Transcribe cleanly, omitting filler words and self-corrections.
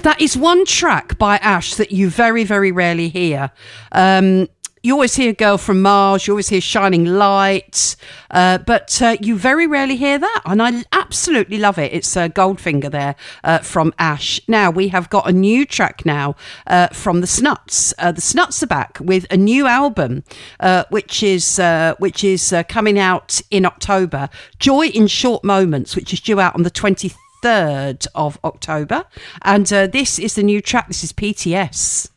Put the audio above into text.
That is one track by Ash that you very, very rarely hear. You always hear Girl from Mars, you always hear Shining Light, but you very rarely hear that, and I absolutely love it. It's Goldfinger there from Ash. Now, we have got a new track now from the Snuts. The Snuts are back with a new album, which is coming out in October. Joy in Short Moments, which is due out on the 23rd of October. And this is the new track. This is PTS.